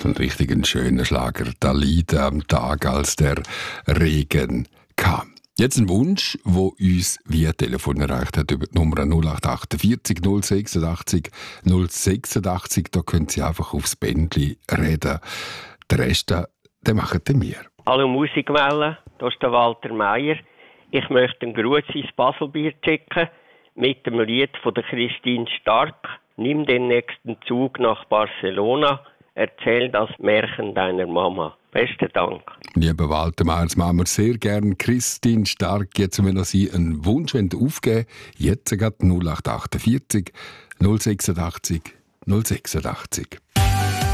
Und richtig einen schönen Schlager, Dalida am Tag, als der Regen kam. Jetzt ein Wunsch, der uns via Telefon erreicht hat, über die Nummer 0848 086 086. Da können Sie einfach aufs Bändchen reden. Den Rest, den machen wir. Hallo Musikwelle, das ist der Walter Meier. Ich möchte einen Gruß ins Baselbier schicken mit dem Lied von der Christine Stark. Nimm den nächsten Zug nach Barcelona. Erzähl das Märchen deiner Mama. Besten Dank. Lieber Walter Meier, das machen wir sehr gerne. Christine Stark, jetzt wenn Sie einen Wunsch aufgeben wollen, jetzt gerade 0848 086 086.